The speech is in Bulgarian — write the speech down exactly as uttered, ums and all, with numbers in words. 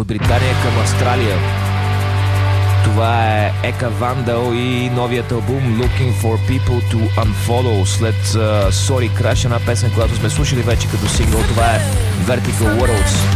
Великобритания към Австралия. Това е Ека Вандал и новият албум Looking for People to Unfollow след uh, Sorry Crash, една песен, която сме слушали вече като сингъл. Това е Vertical Worlds.